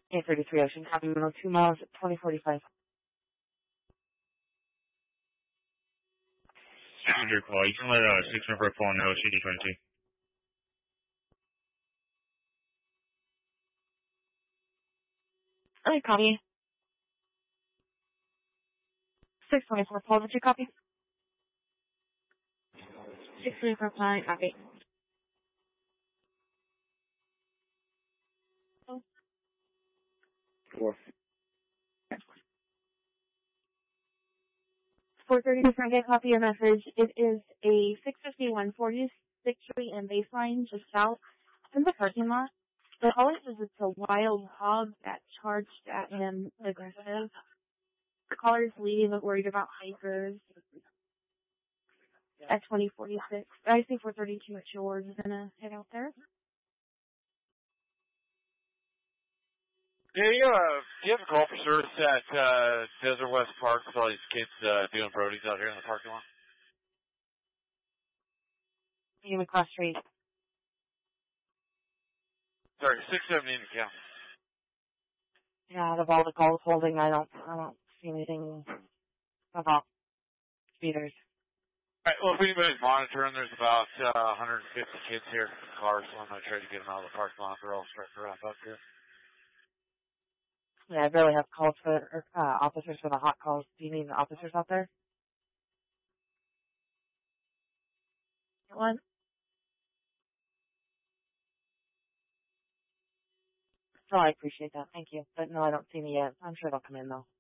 833 Ocean, copy 102 miles at 2045. Passenger call. You can let 6 number phone know CD22. Alright, copy. 624 Paul, did you copy? 624 Paul, copy. 430 Frank, copy your message. It is a 651 46th Street and Baseline, just south in the parking lot. The caller says it's a wild hog that charged at him aggressive. The caller's leaving but worried about hikers. At 2046. I see 432 at George is gonna head out there. Yeah, you have a call for service at Desert West Park with all these kids doing Brodies out here in the parking lot? You across street. Sorry, 670 in the count. Yeah, out of all the calls holding, I don't see anything about speeders. Alright, well, if anybody's monitoring, there's about 150 kids here in the car, so I'm going to try to get them out of the parking lot. They're all starting to wrap up here. Yeah, I barely have calls for officers for the hot calls. Do you need the officers out there? One. So I appreciate that. Thank you. But no, I don't see any yet. I'm sure they'll come in though.